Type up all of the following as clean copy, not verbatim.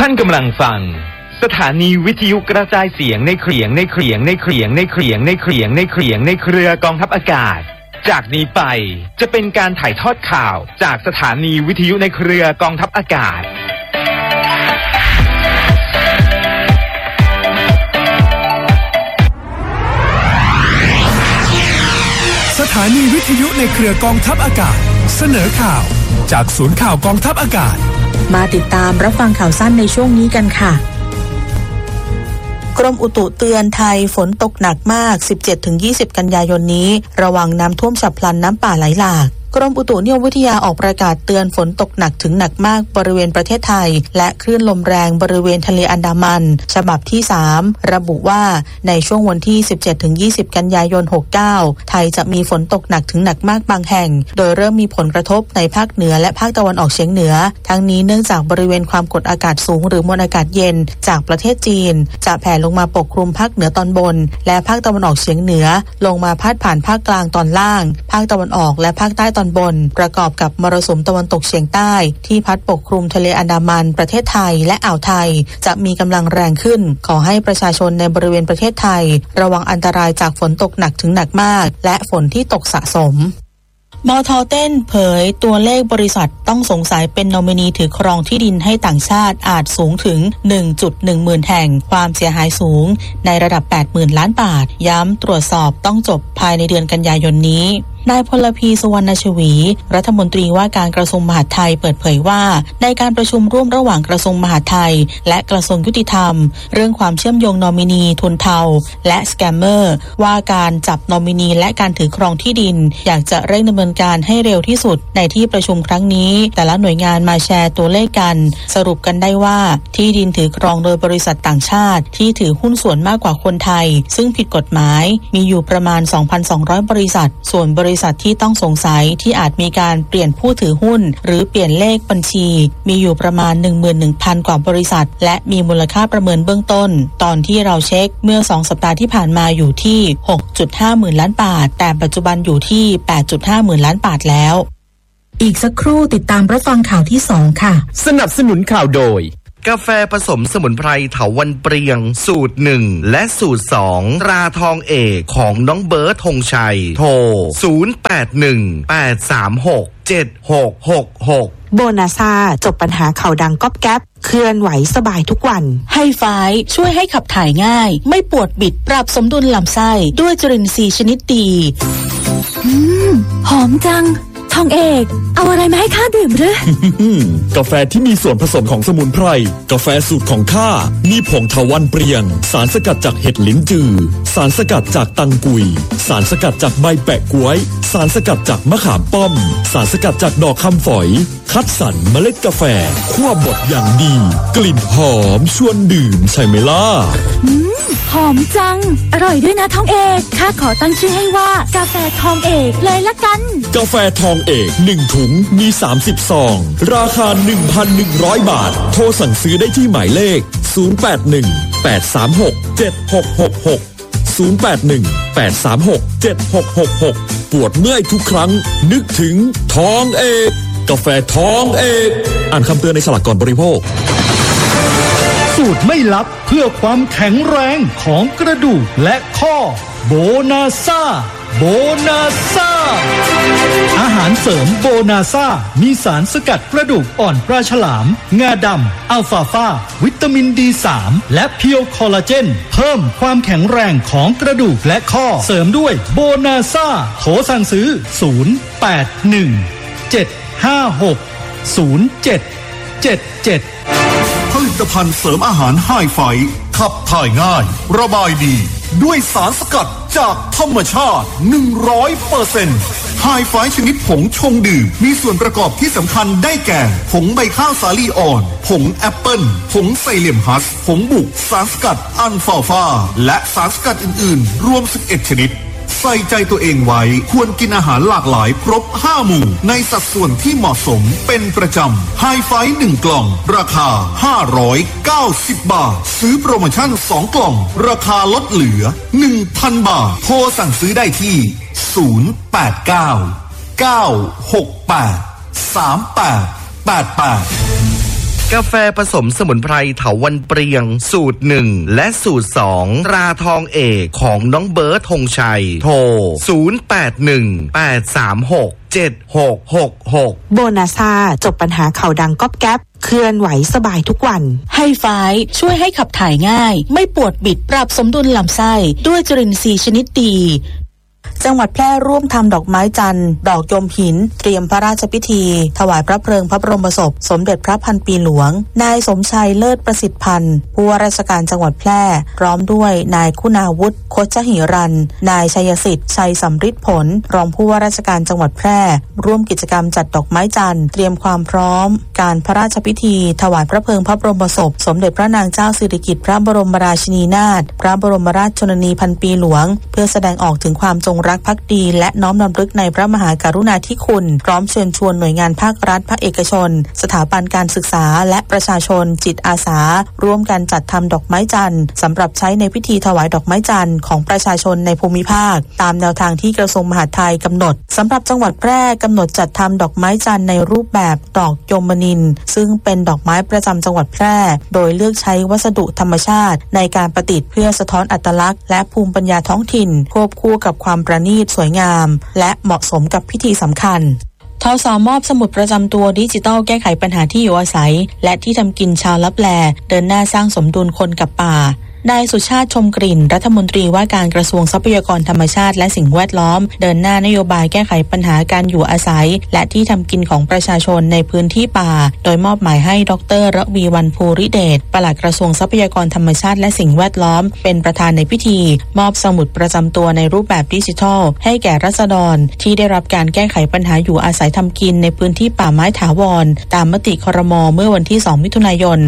านกำลังฟังสถานีวิทยุกระจายเสียงในเครือกองทัพอากาศจากนี้ไปจะเป็นการถ่ายทอดข่าวจากสถานีวิทยุในเครือกองทัพอากาศสถานีวิทยุในเครือกองทัพอากาศเสนอข่าวจากศูนย์ข่าวกองทัพอากาศมาติดตามรับฟังข่าวสั้นในช่วงนี้กันค่ะกรมอุตุเตือนไทยฝนตกหนักมาก 17-20 กันยายนนี้ระวังน้ำท่วมฉับพลันน้ำป่าไหลหลากกรมอุตุนิยมวิทยาออกประกาศเตือนฝนตกหนักถึงหนักมากบริเวณประเทศไทยและคลื่นลมแรงบริเวณทะเลอันดามันฉบับที่3ระบุว่าในช่วงวันที่ 17-20 กันยายน 69ไทยจะมีฝนตกหนักถึงหนักมากบางแห่งโดยเริ่มมีผลกระทบในภาคเหนือและภาคตะวันออกเฉียงเหนือทั้งนี้เนื่องจากบริเวณความกดอากาศสูงหรือมวลอากาศเย็นจากประเทศจีนจะแผ่ลงมาปกคลุมภาคเหนือตอนบนและภาคตะวันออกเฉียงเหนือลงมาพาดผ่านภาคกลางตอนล่างภาคตะวันออกและภาคใต้ตอนบนประกอบกับมรสุมตะวันตกเฉียงใต้ที่พัดปกคลุมทะเลอันดามันประเทศไทยและอ่าวไทยจะมีกำลังแรงขึ้นขอให้ประชาชนในบริเวณประเทศไทยระวังอันตรายจากฝนตกหนักถึงหนักมากและฝนที่ตกสะสมมท.เต้นเผยตัวเลขบริษัทต้องสงสัยเป็นนอมินีถือครองที่ดินให้ต่างชาติอาจสูงถึง 1.1 หมื่นแห่งความเสียหายสูงในระดับ 80,000 ล้านบาทย้ำตรวจสอบต้องจบภายในเดือนกันยายนนี้นายพลพีสุวรรณชวีรัฐมนตรีว่าการกระทรวงมหาดไทยเปิดเผยว่าในการประชุมร่วมระหว่างกระทรวงมหาดไทยและกระทรวงยุติธรรมเรื่องความเชื่อมโยงนอมินีทุนเทาและสแกมเมอร์ว่าการจับนอมินีและการถือครองที่ดินอยากจะเร่งดำเนินการให้เร็วที่สุดในที่ประชุมครั้งนี้แต่ละหน่วยงานมาแชร์ตัวเลขกันสรุปกันได้ว่าที่ดินถือครองโดยบริษัทต่างชาติที่ถือหุ้นส่วนมากกว่าคนไทยซึ่งผิดกฎหมายมีอยู่ประมาณ 2,200 บริษัทส่วนบริษัทที่ต้องสงสัยที่อาจมีการเปลี่ยนผู้ถือหุ้นหรือเปลี่ยนเลขบัญชีมีอยู่ประมาณ 11,000 กว่าบริษัทและมีมูลค่าประเมินเบื้องต้นตอนที่เราเช็คเมื่อ2สัปดาห์ที่ผ่านมาอยู่ที่ 6.5 หมื่นล้านบาทแต่ปัจจุบันอยู่ที่ 8.5 หมื่นล้านบาทแล้วอีกสักครู่ติดตามรับฟังข่าวที่2ค่ะสนับสนุนข่าวโดยกาแฟผสมสมุนไพรเถาวัลย์เปรียงสูตร1และสูตร2ตราทองเอกของน้องเบิร์ดธงชัยโทร0818367666 โบนาซาจบปัญหาเข่าดังก๊อบแก๊บเคลื่อนไหวสบายทุกวันไฮไฟช่วยให้ขับถ่ายง่ายไม่ปวดบิดปรับสมดุลลำไส้ด้วยจุลินทรีย์ชนิดดีหอมจังทองเอกเอาอะไรมาให้ข้าดื่มหรือกาแฟที่มีส่วนผสมของสมุนไพรกาแฟสูตรของข้ามีผงเถาวัลย์เปรียงสารสกัดจากเห็ดลิ้นจือสารสกัดจากตังกุยสารสกัดจากใบแปะก๊วยสารสกัดจากมะขามป้อมสารสกัดจากดอกคำฝอยคัดสรรเมล็ดกาแฟคั่วบดอย่างดีกลิ่นหอมชวนดื่มใช่ไหมล่ะหอมจังอร่อยด้วยนะทองเอกข้าขอตั้งชื่อให้ว่ากาแฟทองเอกเลยละกันกาแฟทองเอก1ถุงมี30ซองราคา 1,100 บาทโทรสั่งซื้อได้ที่หมายเลข0818367666 ปวดเมื่อยทุกครั้งนึกถึงทองเอกกาแฟทองเอกอ่านคำเตือนในฉลากก่อนบริโภคสูตรไม่ลับเพื่อความแข็งแรงของกระดูกและข้อโบนาซ่าโบนาซ่าอาหารเสริมโบนาซ่ามีสารสกัดกระดูกอ่อนปลาฉลามงาดำอัลฟาฟาวิตามิน D3 และเพียวคอลลาเจนเพิ่มความแข็งแรงของกระดูกและข้อเสริมด้วยโบนาซ่าโทรสั่งซื้อ0817560777 ผลิตภัณฑ์เสริมอาหารไฮไฟขับถ่ายง่ายระบายดีด้วยสารสกัดจากธรรมชาติ 100% ไฮไฟชนิดผงชงดื่มมีส่วนประกอบที่สำคัญได้แก่ผงใบข้าวสาลีอ่อนผงแอปเปิลผงไซเลียมฮัสผงบุกสารสกัดอัลฟาฟาและสารสกัดอื่นๆรวม11ชนิดใส่ใจตัวเองไว้ควรกินอาหารหลากหลายครบ5หมู่ในสัดส่วนที่เหมาะสมเป็นประจำไฮไฟ1กล่องราคา590 บาทซื้อโปรโมชั่น2กล่องราคาลดเหลือ 1,000 บาทโทรสั่งซื้อได้ที่089 968 3888 กาแฟผสมสมุนไพรเถาวัลย์เปรียงสูตร1และสูตร2ตราทองเอกของน้องเบิร์ตธงชัยโทร0818367666 โบนาซ่าจบปัญหาเข่าดังก๊อบแก๊บเคลื่อนไหวสบายทุกวันไฮไฟว์ช่วยให้ขับถ่ายง่ายไม่ปวดบิดปรับสมดุลลำไส้ด้วยจุลินทรีย์ชนิดดีจังหวัดแพร่ร่วมทำดอกไม้จันทร์ดอกยมหินเตรียมพระราชพิธีถวายพระเพลิงพระบรมศพสมเด็จพระพันปีหลวงนายสมชัยเลิศประสิทธิ์พันธ์ผู้ว่าราชการจังหวัดแพร่พร้อมด้วยนายคุณาวุฒิโคชหิรันนายชัยสิทธิ์ชัยสำริดผลรองผู้ว่าราชการจังหวัดแพร่ร่วมกิจกรรมจัดดอกไม้จันทร์เตรียมความพร้อมการพระราชพิธีถวายพระเพลิงพระบรมศพสมเด็จพระนางเจ้าสิริกิติ์พระบรมราชินีนาถพระบรมราชชนนีพันปีหลวงเพื่อแสดงออกถึงความจงรักภักดีและน้อมรำลึกในพระมหากรุณาธิคุณพร้อมเชิญชวนหน่วยงานภาครัฐภาคเอกชนสถาบันการศึกษาและประชาชนจิตอาสาร่วมกันจัดทำดอกไม้จันทร์สำหรับใช้ในพิธีถวายดอกไม้จันทร์ของประชาชนในภูมิภาคตามแนวทางที่กระทรวงมหาดไทยกำหนดสำหรับจังหวัดแพร่กำหนดจัดทำดอกไม้จันทร์ในรูปแบบดอกยมนินทร์ซึ่งเป็นดอกไม้ประจำจังหวัดแพร่โดยเลือกใช้วัสดุธรรมชาติในการประดิษฐ์เพื่อสะท้อนอัตลักษณ์และภูมิปัญญาท้องถิ่นควบคู่กับความประณีตสวยงามและเหมาะสมกับพิธีสำคัญทส.มอบสมุดประจำตัวดิจิทัลแก้ไขปัญหาที่อยู่อาศัยและที่ทำกินชาวลับแลเดินหน้าสร้างสมดุลคนกับป่านายสุชาติชมกลิ่นรัฐมนตรีว่าการกระทรวงทรัพยากรธรรมชาติและสิ่งแวดล้อมเดินหน้านโยบายแก้ไขปัญหาการอยู่อาศัยและที่ทำกินของประชาชนในพื้นที่ป่าโดยมอบหมายให้ดร.ระวีวรรณภูริเดชปลัดกระทรวงทรัพยากรธรรมชาติและสิ่งแวดล้อมเป็นประธานในพิธีมอบสมุดประจำตัวในรูปแบบดิจิทัลให้แก่ราษฎรที่ได้รับการแก้ไขปัญหาอยู่อาศัยทำกินในพื้นที่ป่าไม้ถาวรตามมติครม.เมื่อวันที่2มิถุนายน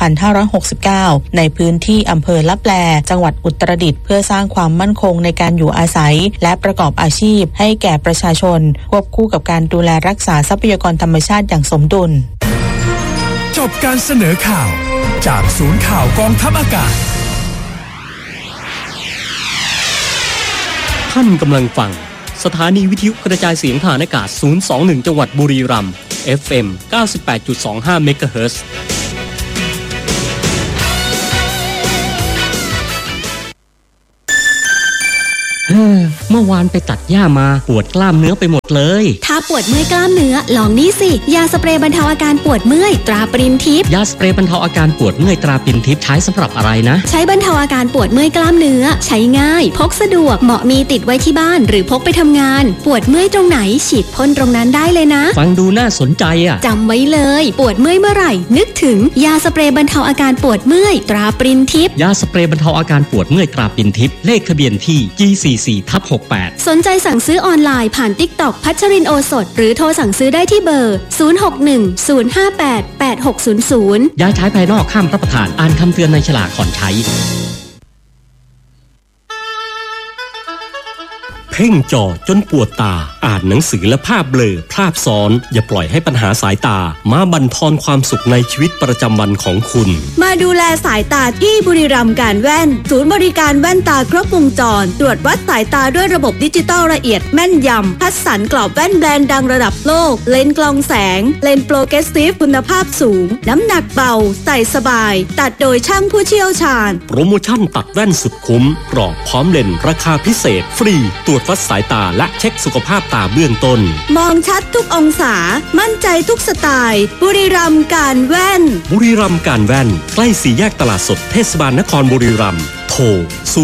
2569ในพื้นที่อำเภอลับแลจังหวัดอุตรดิตถ์เพื่อสร้างความมั่นคงในการอยู่อาศัยและประกอบอาชีพให้แก่ประชาชนควบคู่กับการดูแลรักษาทรัพยากรธรรมชาติอย่างสมดุลจบการเสนอข่าวจากศูนย์ข่าวกองทัพอากาศท่านกำลังฟังสถานีวิทยุกระจายเสียงทางอากาศ021จังหวัดบุรีรัมย์ FM 98.25 เมกะเฮิรตซ์เมื่อวานไปตัดหญ้ามาปวดกล้ามเนื้อไปหมดเลยถ้าปวดเมื่อยกล้ามเนื้อลองนี่สิยาสเปรย์บรรเทาอาการปวดเมื่อยตราปรินทิพย์ยาสเปรย์บรรเทาอาการปวดเมื่อยตราปรินทิพย์ใช้สำหรับอะไรนะใช้บรรเทาอาการปวดเมื่อยกล้ามเนื้อใช้ง่ายพกสะดวกเหมาะมีติดไว้ที่บ้านหรือพกไปทำงานปวดเมื่อยตรงไหนฉีดพ่นตรงนั้นได้เลยนะฟังดูน่าสนใจอ่ะจำไว้เลยปวดเมื่อยเมื่อไหร่นึกถึงยาสเปรย์บรรเทาอาการปวดเมื่อยตราปรินทิพย์ยาสเปรย์บรรเทาอาการปวดเมื่อยตราปรินทิพย์เลขทะเบียนที่ G44/68 สนใจสั่งซื้อออนไลน์ผ่าน TikTok พัชรินโอสถหรือโทรสั่งซื้อได้ที่เบอร์0610588600 ย้ายใช้ภายนอกข้ามรับประทานอ่านคำเตือนในฉลากก่อนใช้เพ่งจอจนปวดตาอ่านหนังสือและภาพเบลอภาพซ้อนอย่าปล่อยให้ปัญหาสายตามาบั่นทอนความสุขในชีวิตประจำวันของคุณมาดูแลสายตาที่บุรีรัมย์การแว่นศูนย์บริการแว่นตาครบวงจรตรวจวัดสายตาด้วยระบบดิจิตอลละเอียดแม่นยำคัดสรรกรอบแว่นแบรนด์ดังระดับโลกเลนส์กรองแสงเลนส์โปรเกรสซีฟคุณภาพสูงน้ำหนักเบาใส่สบายตัดโดยช่างผู้เชี่ยวชาญโปรโมชั่นตัดแว่นสุดคุ้มกรอบพร้อมเลนส์ราคาพิเศษฟรีตรวจวัดสายตาและเช็คสุขภาพตาเบื้องต้นมองชัดทุกองศามั่นใจทุกสไตล์บุรีรัมย์การแว่นบุรีรัมย์การแว่นใกล้สี่แยกตลาดสดเทศบาลนครบุรีรัมย์โทร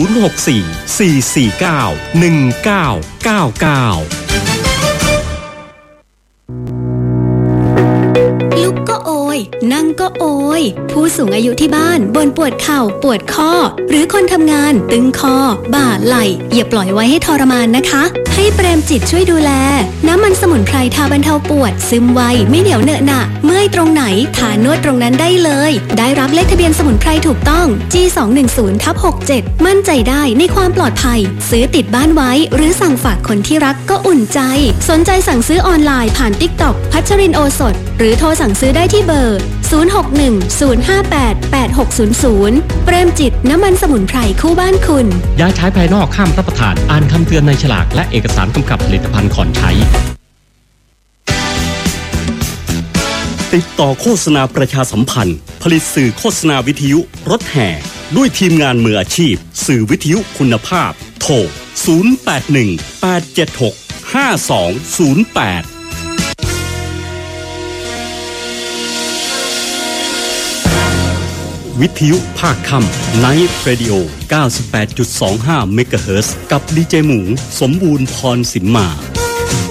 064-449-1999ลุกก็โอยนั่งก็โอยผู้สูงอายุที่บ้านบ่นปวดเข่าปวดข้อหรือคนทำงานตึงคอบ่าไหล่อย่าปล่อยไว้ให้ทรมานนะคะให้เปรมจิตช่วยดูแลน้ำมันสมุนไพรทาบรรเทาปวดซึมไวไม่เหนียวเหนอะหนะเมื่อยตรงไหนทานวดตรงนั้นได้เลยได้รับเลขทะเบียนสมุนไพรถูกต้อง G210/67 มั่นใจได้ในความปลอดภัยซื้อติดบ้านไว้หรือสั่งฝากคนที่รักก็อุ่นใจสนใจสั่งซื้อออนไลน์ผ่าน TikTok พัชรินโอสถหรือโทรสั่งซื้อได้ที่เบอร์0610588600เปรมจิตน้ำมันสมุนไพรคู่บ้านคุณย้ายใช้ภายนอกข้ามรับประทานอ่านคำเตือนในฉลากและเอกสารกำกับผลิตภัณฑ์ก่อนใช้ติดต่อโฆษณาประชาสัมพันธ์ผลิตสื่อโฆษณาวิทยุรถแห่ด้วยทีมงานมืออาชีพสื่อวิทยุคุณภาพโทร 0818765208วิทยุภาคค่ำ Night Radio 98.25 เมกะเฮิรตซ์กับดีเจหมูสมบูรณ์พรสิมมา